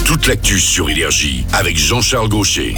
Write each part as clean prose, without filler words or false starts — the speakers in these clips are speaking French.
toute l'actu sur Énergie avec Jean-Charles Gaucher.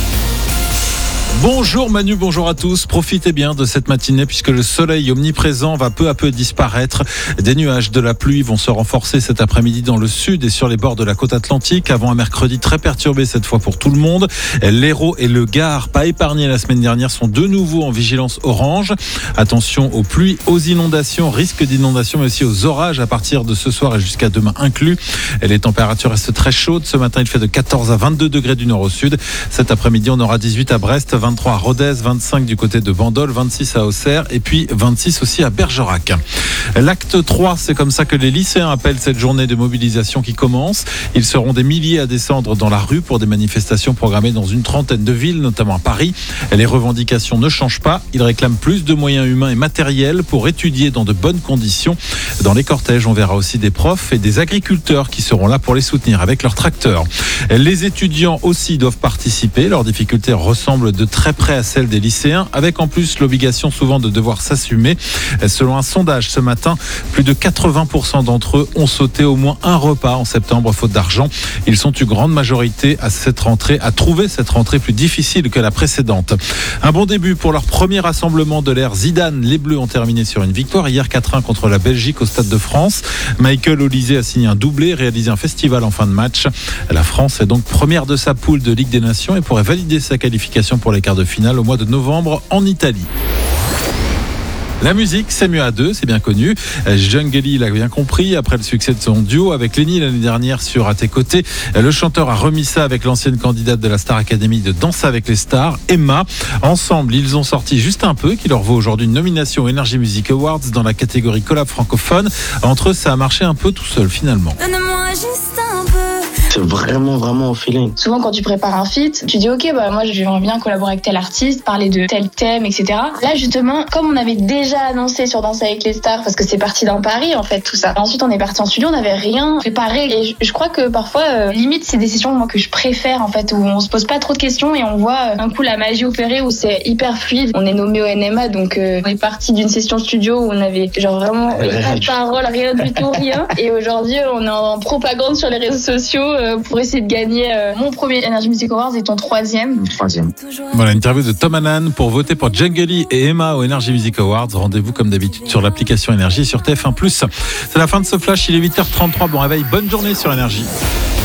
Bonjour Manu, bonjour à tous. Profitez bien de cette matinée puisque le soleil omniprésent va peu à peu disparaître. Des nuages, de la pluie vont se renforcer cet après-midi dans le sud et sur les bords de la côte atlantique avant un mercredi très perturbé cette fois pour tout le monde. L'Hérault et le Gard, pas épargnés la semaine dernière, sont de nouveau en vigilance orange. Attention aux pluies, aux inondations, risque d'inondation mais aussi aux orages à partir de ce soir et jusqu'à demain inclus. Les températures restent très chaudes. Ce matin, il fait de 14 à 22 degrés du nord au sud. Cet après-midi, on aura 18 à Brest, 23 à Rodez, 25 du côté de Bandol, 26 à Auxerre et puis 26 aussi à Bergerac. L'acte 3, c'est comme ça que les lycéens appellent cette journée de mobilisation qui commence. Ils seront des milliers à descendre dans la rue pour des manifestations programmées dans une trentaine de villes, notamment à Paris. Les revendications ne changent pas. Ils réclament plus de moyens humains et matériels pour étudier dans de bonnes conditions. Dans les cortèges, on verra aussi des profs et des agriculteurs qui seront là pour les soutenir avec leurs tracteurs. Les étudiants aussi doivent participer. Leurs difficultés ressemblent de très près à celles des lycéens, avec en plus l'obligation souvent de devoir s'assumer. Selon un sondage ce matin, plus de 80% d'entre eux ont sauté au moins un repas en septembre faute d'argent. Ils sont une grande majorité à trouver cette rentrée plus difficile que la précédente. Un bon début pour leur premier rassemblement de l'ère Zidane. Les Bleus ont terminé sur une victoire hier 4-1 contre la Belgique au Stade de France. Michael Olise a signé un doublé, réalisé un festival en fin de match. La France est donc première de sa poule de Ligue des Nations et pourrait valider sa qualification pour les quarts de finale au mois de novembre en Italie. La musique, c'est mieux à deux, c'est bien connu. Djangeli l'a bien compris après le succès de son duo avec Lenny l'année dernière sur À tes côtés. Le chanteur a remis ça avec l'ancienne candidate de la Star Academy de Danse avec les stars, Emma. Ensemble, ils ont sorti Juste un peu, qui leur vaut aujourd'hui une nomination aux Energy Music Awards dans la catégorie collab francophone. Entre eux, ça a marché un peu tout seul finalement. Donne-moi juste un peu. C'est vraiment au feeling. Souvent, quand tu prépares un feat, tu dis ok, moi j'aimerais bien collaborer avec tel artiste, parler de tel thème, etc. Là, justement, comme on avait déjà annoncé sur Danse avec les stars, parce que c'est parti d'un pari en fait, tout ça. Ensuite, on est parti en studio, on n'avait rien préparé. Et je crois que parfois, limite, c'est des sessions moi que je préfère en fait, où on se pose pas trop de questions et on voit un coup la magie opérer, où c'est hyper fluide. On est nommé au NMA, donc on est parti d'une session studio où on avait genre vraiment pas de parole, rien du tout, rien. Et aujourd'hui, on est en propagande sur les réseaux sociaux pour essayer de gagner mon premier Energy Music Awards et ton troisième. Voilà, interview de Tom Hanan pour voter pour Djangeli et Emma au Energy Music Awards. Rendez-vous comme d'habitude sur l'application Énergie sur TF1+. C'est la fin de ce flash, il est 8h33. Bon réveil, bonne journée sur Énergie.